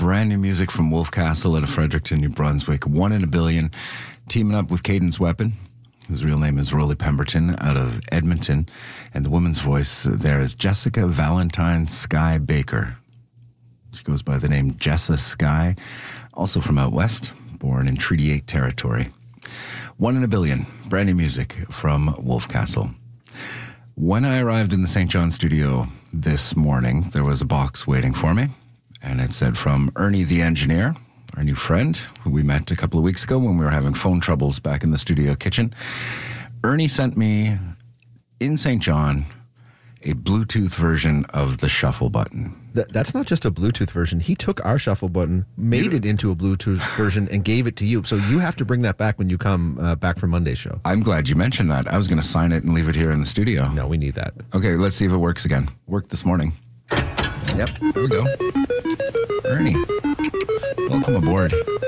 brand new music from Wolfcastle out of Fredericton, New Brunswick. One in a Billion, teaming up with Cadence Weapon, whose real name is Rolly Pemberton, out of Edmonton. And the woman's voice there is Jessica Valentine Sky Baker. She goes by the name Jessa Sky, also from out west, born in Treaty 8 territory. One in a Billion, brand new music from Wolfcastle. When I arrived in the St. John studio this morning, there was a box waiting for me, and it said from Ernie the engineer, our new friend, who we met a couple of weeks ago when we were having phone troubles back in the studio kitchen. Ernie sent me, in St. John, a Bluetooth version of the shuffle button. That's not just a Bluetooth version. He took our shuffle button, made it into a Bluetooth version, and gave it to you. So you have to bring that back when you come back for Monday's show. I'm glad you mentioned that. I was going to sign it and leave it here in the studio. No, we need that. Okay, let's see if it works again. Worked this morning. Yep, there we go. Ernie, welcome aboard.